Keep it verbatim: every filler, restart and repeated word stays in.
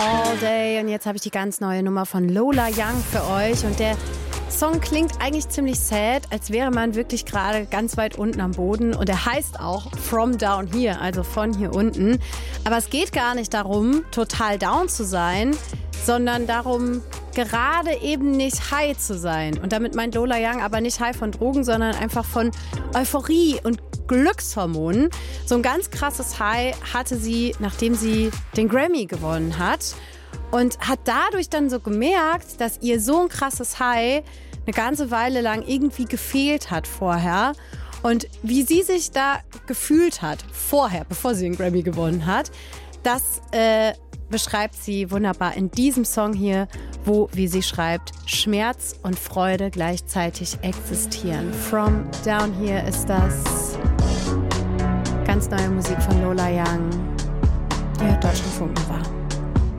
All Day. Und jetzt habe ich die ganz neue Nummer von Lola Young für euch. Und der Song klingt eigentlich ziemlich sad, als wäre man wirklich gerade ganz weit unten am Boden. Und er heißt auch From Down Here, also von hier unten. Aber es geht gar nicht darum, total down zu sein, sondern darum, gerade eben nicht high zu sein. Und damit meint Lola Young aber nicht high von Drogen, sondern einfach von Euphorie und Glückshormonen. So ein ganz krasses High hatte sie, nachdem sie den Grammy gewonnen hat. Und hat dadurch dann so gemerkt, dass ihr so ein krasses High eine ganze Weile lang irgendwie gefehlt hat vorher. Und wie sie sich da gefühlt hat, vorher, bevor sie den Grammy gewonnen hat, das äh, beschreibt sie wunderbar in diesem Song hier, wo, wie sie schreibt, Schmerz und Freude gleichzeitig existieren. From Down Here ist das. Ganz neue Musik von Lola Young. Die hört Deutschlandfunk war.